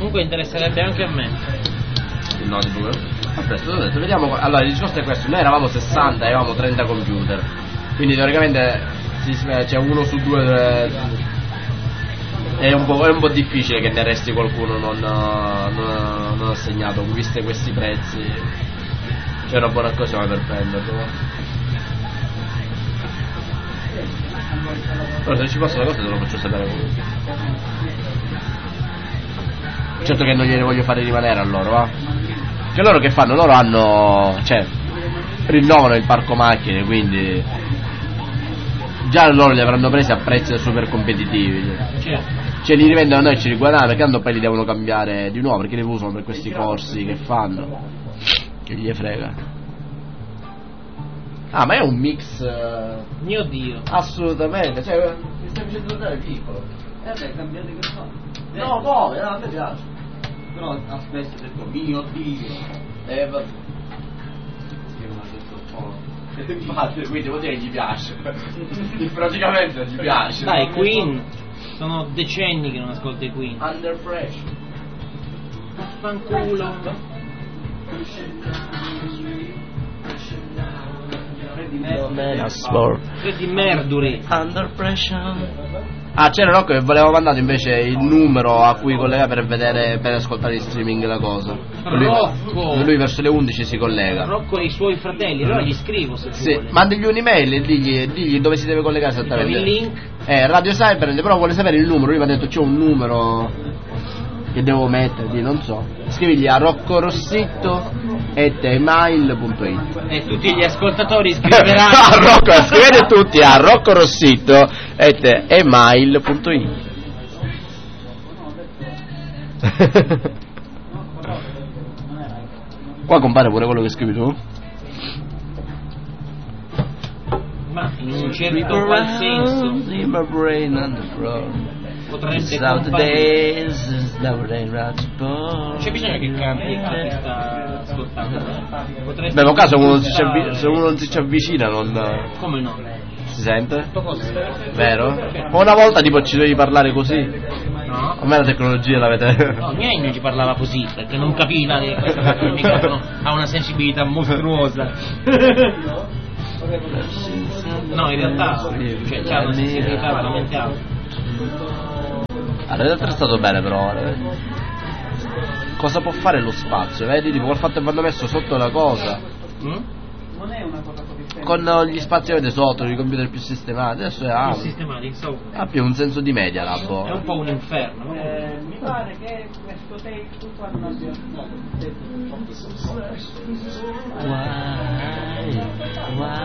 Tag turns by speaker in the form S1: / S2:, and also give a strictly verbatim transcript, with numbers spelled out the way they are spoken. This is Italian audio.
S1: Comunque interesserebbe anche a me.
S2: No, tipo, aspetta, t'ho detto, vediamo. Allora, il discorso è questo: noi eravamo sessanta e avevamo trenta computer. Quindi teoricamente si, c'è uno su due. È un po', è un po' difficile che ne resti qualcuno non, non, non assegnato, viste questi prezzi. C'è una buona occasione per prenderlo. Però se ci passa la cosa te lo faccio sapere comunque. Certo che non gliene voglio fare rimanere a loro, va? Che loro che fanno? Loro hanno, cioè, rinnovano il parco macchine, quindi già loro li avranno presi a prezzi super competitivi.
S1: Certo.
S2: Ce li rivendono a noi e ci riguadagnano, perché tanto poi li devono cambiare di nuovo, perché li usano per questi corsi che fanno. Che gli frega. Ah, ma è un mix. Uh...
S1: Mio Dio.
S2: Assolutamente, cioè, mi stai facendo notare piccolo.
S3: Eh beh, cambiate che fa.
S2: No, come? No, a me piace.
S3: Però aspetta, ho detto mio Dio.
S2: Eh, vabbè.
S3: Io non ho detto un po'.
S2: Infatti, quindi vuol dire che gli piace. Praticamente gli piace.
S1: Dai, Queen. Sono decenni che non ascolto i Queen.
S2: Under Pressure.
S1: Fanculo. Freddy Mercury.
S2: Under Pressure. Ah, c'era Rocco che voleva mandato invece il numero a cui collega per vedere, per ascoltare in streaming la cosa. Lui,
S1: Rocco!
S2: lui verso le undici si collega.
S1: Rocco e i suoi fratelli, allora gli scrivo se
S2: Sì,
S1: vuole.
S2: mandagli un'email e digli, digli dove si deve collegare esattamente.
S1: Il link.
S2: Eh, Radio Cyber, però vuole sapere il numero, lui mi ha detto c'è un numero che devo mettergli, non so. Scrivigli a roccorossitto at email punto it.
S1: E tutti gli ascoltatori scriveranno.
S2: a Rocco, scrivete tutti a roccorossitto at email punto it. Qua compare pure quello che scrivi tu?
S1: Ma in un certo qual senso potrebbe comparire. Non c'è bisogno che cambi a chi sta ascoltando. Potrebbe.
S2: Beh, ma caso uno non si ci avvi- se uno non si ci avvicina non
S1: Come no?
S2: si sente? Vero? Ma una volta tipo ci dovevi parlare così.
S1: No?
S2: A me la tecnologia l'avete.
S1: No, miei non ci parlava così perché non capiva che questo il microfono ha una sensibilità mostruosa. No, in realtà cioè, c'ha una sensibilità veramente alta.
S2: Allora, è stato bene però. eh. Cosa può fare lo spazio? Vedi, tipo col fatto che vanno messo sotto la cosa.
S1: Mm?
S3: Non è una cosa così semplice.
S2: Con gli spazi che avete sotto, i computer più sistemati, adesso è
S1: Il
S2: ah,
S1: sistema di so.
S2: ha più un senso di media la
S1: È
S2: boh.
S1: un po' un inferno. No?
S3: Eh, mi pare che questo tape tu qua non abbia. No,
S2: Why? Why?